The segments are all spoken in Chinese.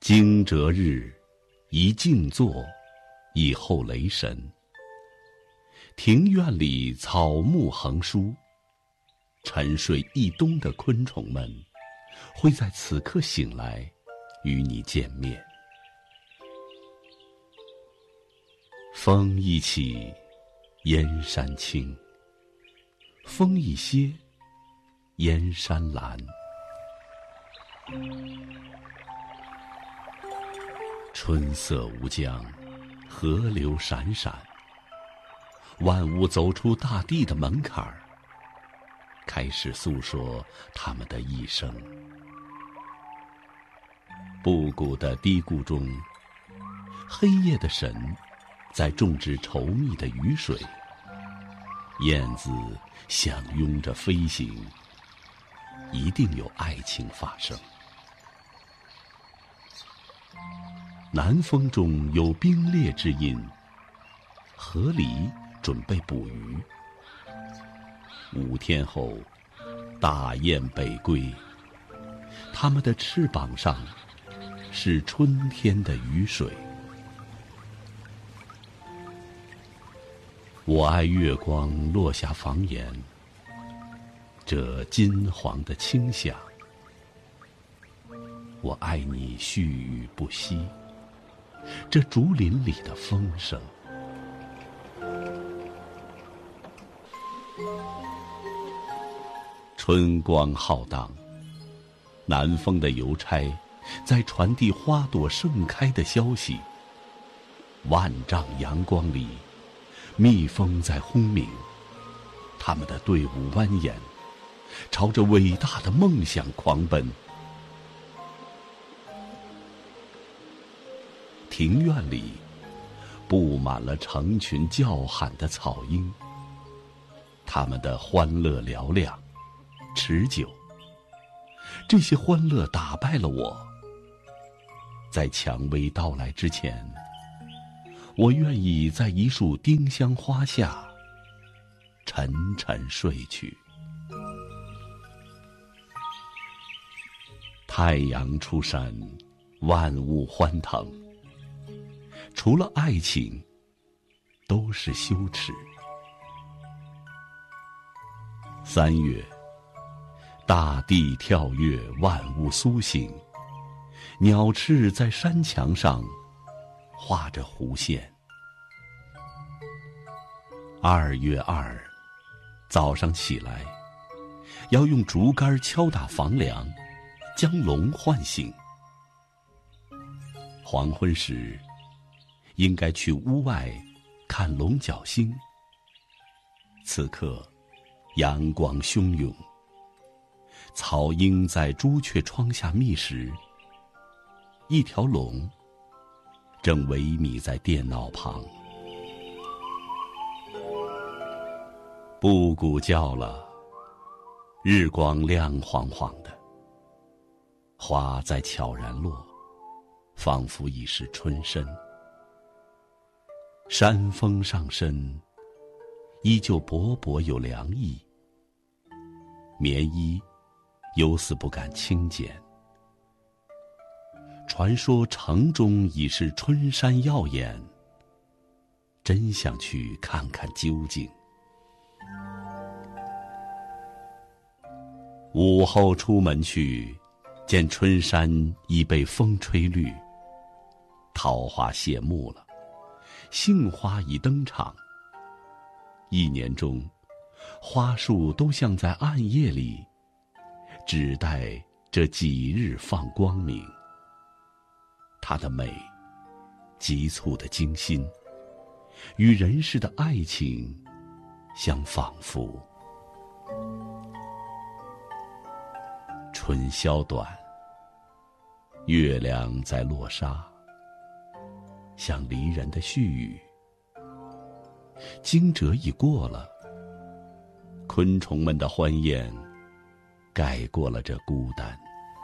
惊蛰日，一静坐，以候雷神。庭院里草木横疏，沉睡一冬的昆虫们会在此刻醒来，与你见面。风一起，燕山青；风一歇，燕山蓝。春色无疆，河流闪闪，万物走出大地的门槛儿，开始诉说他们的一生。布谷的低谷中，黑夜的神在种植稠密的雨水，燕子相拥着飞行，一定有爱情发生。南风中有冰裂之音，河里准备捕鱼。5天后，大雁北归，它们的翅膀上是春天的雨水。我爱月光落下房檐，这金黄的清香。我爱你絮语不息，这竹林里的风声。春光浩荡，南风的邮差在传递花朵盛开的消息。万丈阳光里，蜜蜂在轰鸣，他们的队伍蜿蜒，朝着伟大的梦想狂奔。庭院里布满了成群叫喊的草鹰，他们的欢乐嘹亮持久。这些欢乐打败了我，在蔷薇到来之前，我愿意在一束丁香花下沉沉睡去。太阳出山，万物欢腾，除了爱情，都是羞耻。3月，大地跳跃，万物苏醒，鸟翅在山墙上画着弧线。2月2，早上起来，要用竹竿敲打房梁，将龙唤醒。黄昏时，应该去屋外看龙角星。此刻，阳光汹涌，草鹰在朱雀窗下觅食，一条龙正萎靡在电脑旁。布谷叫了，日光亮晃晃的，花在悄然落，仿佛已是春深。山峰上升，依旧薄薄有凉意，棉衣犹似不敢轻捡。传说城中已是春山耀眼，真想去看看究竟。午后出门去，见春山已被风吹绿，桃花谢幕了，杏花已登场。1年中，花树都像在暗夜里，只待这几日放光明。它的美，急促的惊心，与人世的爱情相仿佛。春宵短，月亮在落沙，像离人的絮语。惊蛰已过了，昆虫们的欢宴盖过了这孤单。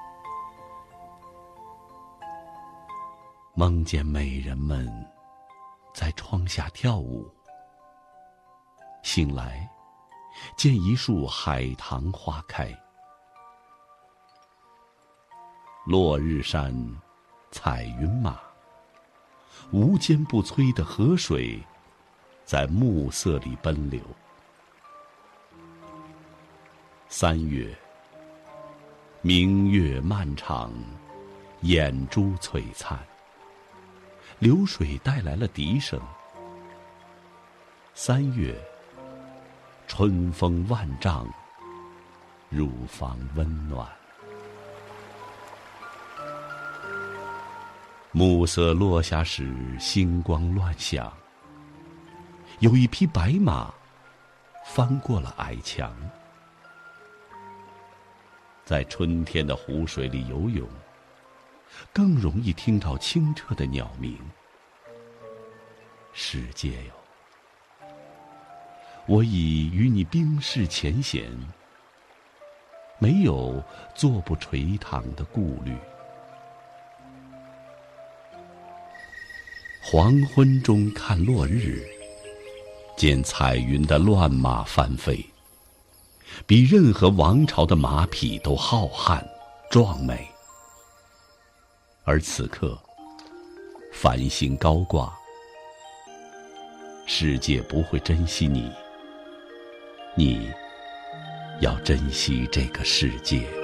梦见美人们在窗下跳舞，醒来见一树海棠花开。落日山， 彩云马，无坚不摧的河水在暮色里奔流。3月，明月漫长，眼珠璀璨，流水带来了笛声。3月，春风万丈，乳房温暖。暮色落下时，星光乱响。有一匹白马翻过了矮墙，在春天的湖水里游泳，更容易听到清澈的鸟鸣。世界哟，我已与你冰释前嫌，没有坐不垂躺的顾虑。黄昏中看落日，见彩云的乱马翻飞，比任何王朝的马匹都浩瀚壮美。而此刻，繁星高挂，世界不会珍惜你，你要珍惜这个世界。